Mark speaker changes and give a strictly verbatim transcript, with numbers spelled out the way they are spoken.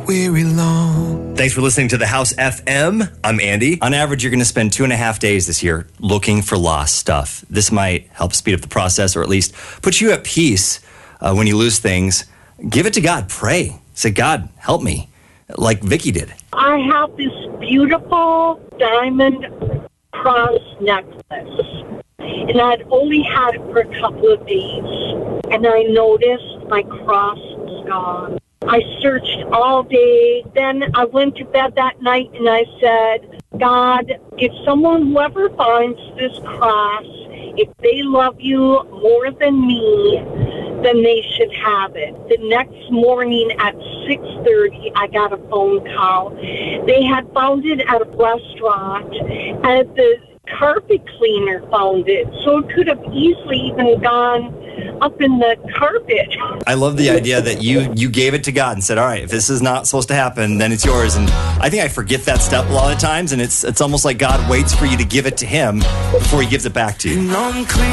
Speaker 1: weary long.
Speaker 2: Thanks for listening to The House F M. I'm Andy.
Speaker 3: On average, you're going to spend two and a half days this year looking for lost stuff. This might help speed up the process, or at least put you at peace uh, when you lose things. Give it to God. Pray. Say, God, help me, like Vicky did.
Speaker 4: I have this beautiful diamond cross necklace, and I'd only had it for a couple of days, and I noticed my cross was gone. I searched all day. Then I went to bed that night and I said, God, if someone, whoever finds this cross, if they love you more than me, then they should have it. The next morning at six thirty, I got a phone call. They had found it at a restaurant, and the carpet cleaner found it. So it could have easily even gone up in the carpet.
Speaker 3: I love the idea that you you gave it to God and said, all right, if this is not supposed to happen, then it's yours. And I think I forget that step a lot of times, and it's it's almost like God waits for you to give it to him before he gives it back to you.